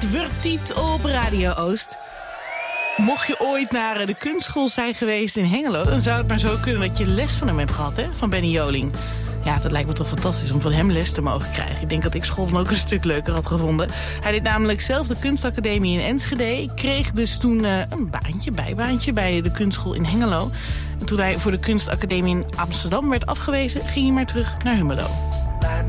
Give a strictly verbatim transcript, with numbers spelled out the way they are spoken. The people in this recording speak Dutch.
Vertiet op Radio Oost. Mocht je ooit naar de kunstschool zijn geweest in Hengelo, dan zou het maar zo kunnen dat je les van hem hebt gehad, hè? Van Benny Joling. Ja, dat lijkt me toch fantastisch om van hem les te mogen krijgen. Ik denk dat ik school dan ook een stuk leuker had gevonden. Hij deed namelijk zelf de kunstacademie in Enschede. Kreeg dus toen uh, een baantje, bijbaantje bij de kunstschool in Hengelo. En toen hij voor de kunstacademie in Amsterdam werd afgewezen, ging hij maar terug naar Hummelo.